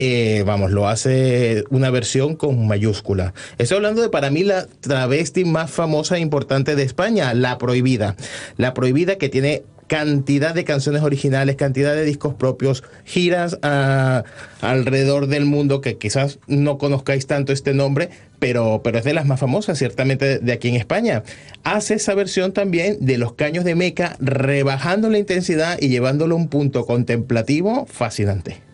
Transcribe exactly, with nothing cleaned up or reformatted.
Eh, vamos, lo hace una versión con mayúscula. Estoy hablando de para mí la travesti más famosa e importante de España, La Prohibida. La Prohibida que tiene cantidad de canciones originales, cantidad de discos propios, giras ah, alrededor del mundo que quizás no conozcáis tanto este nombre, pero, pero es de las más famosas, ciertamente de, de aquí en España. Hace esa versión también de Los Caños de Meca, rebajando la intensidad y llevándolo a un punto contemplativo fascinante.